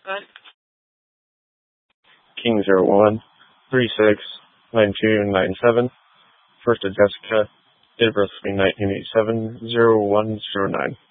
Good. King 01 36 9297. First to Jessica. Date of birth between 1987 0109.